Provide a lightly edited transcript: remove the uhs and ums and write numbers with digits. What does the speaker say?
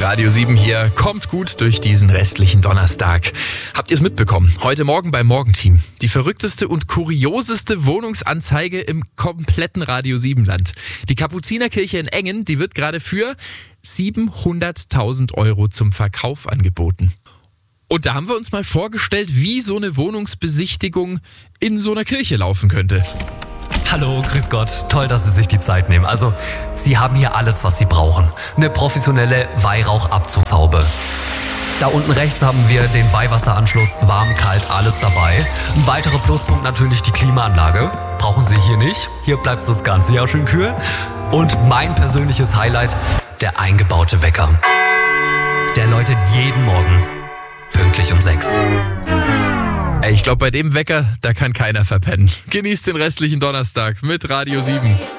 Radio 7 hier. Kommt gut durch diesen restlichen Donnerstag. Habt ihr es mitbekommen? Heute Morgen beim Morgenteam. Die verrückteste und kurioseste Wohnungsanzeige im kompletten Radio 7-Land. Die Kapuzinerkirche in Engen, die wird gerade für 700.000 Euro zum Verkauf angeboten. Und da haben wir uns mal vorgestellt, wie so eine Wohnungsbesichtigung in so einer Kirche laufen könnte. Hallo, grüß Gott. Toll, dass Sie sich die Zeit nehmen. Also, Sie haben hier alles, was Sie brauchen. Eine professionelle Weihrauchabzugshaube. Da unten rechts haben wir den Weihwasseranschluss, warm, kalt, alles dabei. Ein weiterer Pluspunkt natürlich die Klimaanlage. Brauchen Sie hier nicht. Hier bleibt das ganze Jahr schön kühl. Und mein persönliches Highlight, der eingebaute Wecker. Der läutet jeden Morgen pünktlich um 6. Ich glaube, bei dem Wecker, da kann keiner verpennen. Genießt den restlichen Donnerstag mit Radio 7.